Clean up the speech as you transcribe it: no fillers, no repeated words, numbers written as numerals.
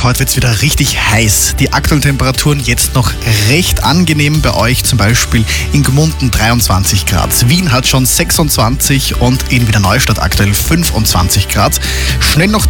heute wird es wieder richtig heiß. Die aktuellen Temperaturen jetzt noch recht angenehm bei euch, zum Beispiel in Gmunden 23 Grad. Wien hat schon 26 und in Wiener Neustadt aktuell 25 Grad. Schnell noch